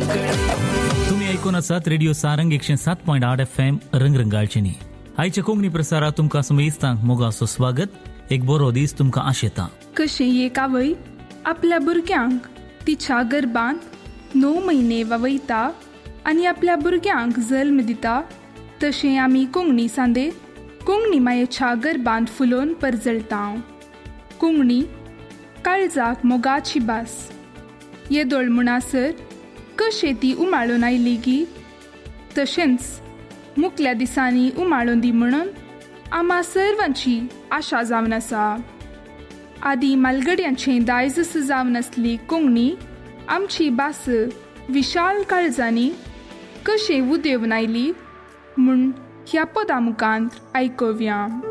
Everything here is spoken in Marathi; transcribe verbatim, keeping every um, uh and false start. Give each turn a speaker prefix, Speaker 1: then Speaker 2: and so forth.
Speaker 1: तुम्ही ऐकून आसात रेडिओ सारंग एकशे सात पॉइंट आठ एफ एम रंगरंगाळचेनी. आयच्या कोंकणी प्रसारात तुमकां समेस्तांक मोगाचो स्वागत. एक बरो दीस तुमकां आशेता.
Speaker 2: कशें एक आवय आपल्या भुरग्यांक तिच्या गर्भांत णव म्हयने वावयता आनी आपल्या भुरग्यांक जल्म दिता, तशें आमी कोंकणी सांदे कोंकणी मायेच्या गर्भांत फुलोवन परजळटा. कोंकणी काळजाक मोगाची भास. येदोळ म्हणसर कशें ती उमाळून आयली गी, तशेंच मुखल्या दिसांनी उमाळून दी म्हणून आम्हा सर्वांची आशा जावन आसा. आदी मालगड्यांचें दायज जावन आसली कोंकणी आमची भास विशाल काळजांनी कशें उदेवून आयली म्हूण ह्या पदा मुखांत आयकुया.